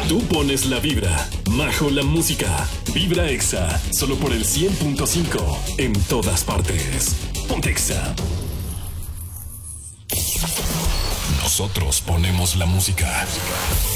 Tú pones la vibra, Majo la música. Vibra Exa, solo por el 100.5 en todas partes. Ponte Exa. Nosotros ponemos la música.